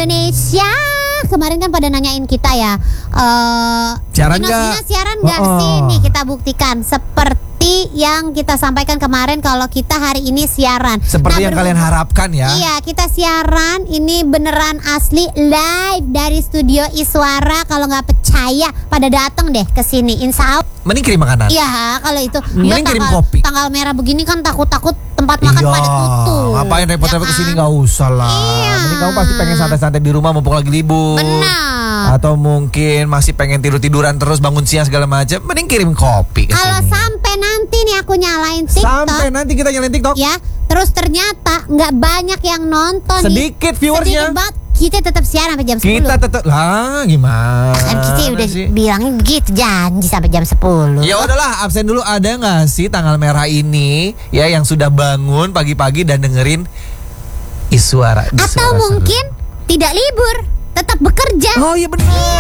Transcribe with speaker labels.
Speaker 1: Indonesia. Kemarin kan pada nanyain kita ya,
Speaker 2: siaran
Speaker 1: Dinos
Speaker 2: nggak?
Speaker 1: siaran nggak sih? Nih kita buktikan seperti yang kita sampaikan kemarin kalau kita hari ini siaran.
Speaker 2: Seperti yang kalian harapkan ya.
Speaker 1: Iya, kita siaran ini beneran asli live dari studio Iswara. Kalau nggak percaya, pada datang deh ke sini. Insya Allah.
Speaker 2: Mending kirim makanan.
Speaker 1: Iya, kalau itu.
Speaker 2: Mending kirim kopi.
Speaker 1: Tanggal merah begini kan takut-takut tempat makan pada tutup.
Speaker 2: Ngapain repot-repot kesini, nggak usah lah.
Speaker 1: Iya.
Speaker 2: Mending kamu pasti pengen santai-santai di rumah mumpung lagi libur.
Speaker 1: Benar.
Speaker 2: Atau mungkin masih pengen tidur-tiduran terus, bangun siang segala macam. Mending kirim kopi ke
Speaker 1: Kalau
Speaker 2: sini.
Speaker 1: sampai nanti nih aku nyalain TikTok.
Speaker 2: Sampai nanti kita nyalain TikTok.
Speaker 1: Ya, terus ternyata nggak banyak yang nonton.
Speaker 2: Sedikit viewersnya.
Speaker 1: Sedikit banget. Kita tetap siaran sampai jam 10.
Speaker 2: Kita tetap lah gimana?
Speaker 1: Kan kita udah
Speaker 2: sih?
Speaker 1: bilangnya begitu, janji sampai jam 10.
Speaker 2: Ya udahlah, absen dulu. Ada nggak sih tanggal merah ini ya yang sudah bangun pagi-pagi dan dengerin Iswara?
Speaker 1: Atau mungkin tidak libur, tetap bekerja.
Speaker 2: Oh iya benar.